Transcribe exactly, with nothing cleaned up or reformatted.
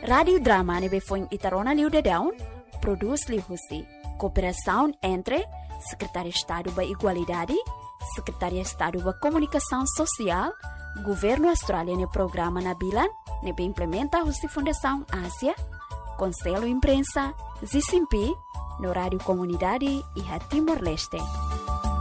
Radio Drama nebe foi Itarona Liu de Down, produz Liu Husi. Cooperação entre Secretário de Estado da Igualdade, Secretaria de Estado da Comunicação Social, Governo Australiano e Programa Nabilan, nebe implementa a Fundação Ásia, Conselho Imprensa, Zicimpi, no Rádio Comunidade e a Timor-Leste.